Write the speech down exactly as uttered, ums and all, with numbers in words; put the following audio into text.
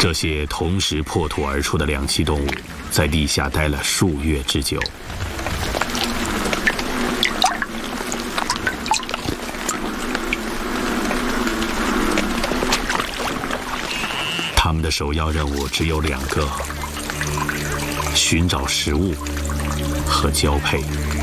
这些同时破土而出的两栖动物，在地下待了数月之久。他们的首要任务只有两个：寻找食物和交配。